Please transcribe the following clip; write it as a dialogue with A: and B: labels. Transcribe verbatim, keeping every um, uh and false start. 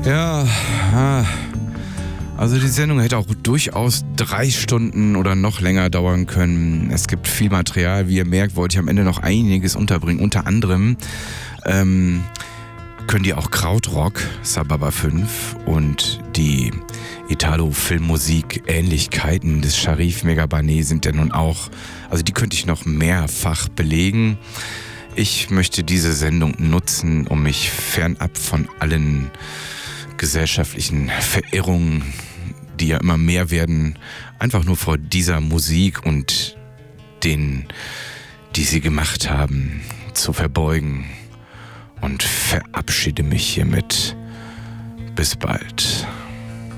A: Ja, ah, also die Sendung hätte auch durchaus drei Stunden oder noch länger dauern können. Es gibt viel Material. Wie ihr merkt, wollte ich am Ende noch einiges unterbringen. Unter anderem ähm, könnt ihr auch Krautrock, Sababa fünf und die Italo-Filmmusik Ähnlichkeiten des Sharif Megabaneh sind ja nun auch, also die könnte ich noch mehrfach belegen. Ich möchte diese Sendung nutzen, um mich fernab von allen gesellschaftlichen Verirrungen, die ja immer mehr werden, einfach nur vor dieser Musik und den, die sie gemacht haben, zu verbeugen und verabschiede mich hiermit. Bis bald.